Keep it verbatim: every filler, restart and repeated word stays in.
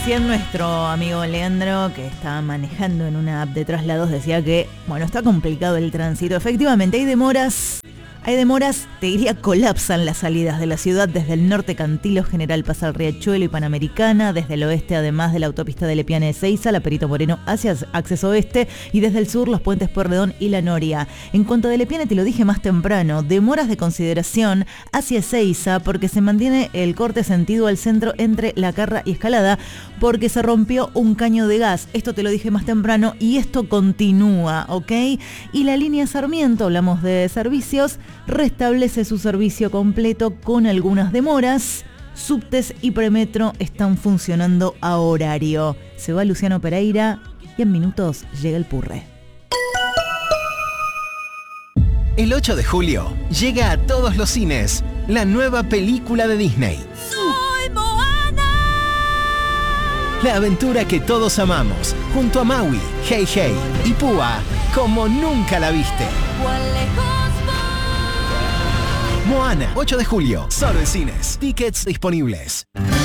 Recién nuestro amigo Leandro, que está manejando en una app de traslados, decía que, bueno, está complicado el tránsito. Efectivamente, hay demoras, hay demoras, te diría, colapsan las salidas de la ciudad desde el norte, Cantillo, General Paz al Riachuelo y Panamericana, desde el oeste, además de la autopista de Lepiane de Seiza, la Perito Moreno hacia acceso oeste, y desde el sur, los puentes Pueyrredón y La Noria. En cuanto a Lepiane, te lo dije más temprano, demoras de consideración hacia Seiza, porque se mantiene el corte sentido al centro entre La Carra y Escalada, porque se rompió un caño de gas. Esto te lo dije más temprano y esto continúa, ¿ok? Y la línea Sarmiento, hablamos de servicios, restablece su servicio completo con algunas demoras. Subtes y Premetro están funcionando a horario. Se va Luciano Pereira y en minutos llega el Purre. El ocho de julio llega a todos los cines la nueva película de Disney. ¡Soy Moana! La aventura que todos amamos, junto a Maui, Hey Hey y Púa, como nunca la viste. ¡Cuán lejos voy! Moana, ocho de julio, solo en cines. Tickets disponibles.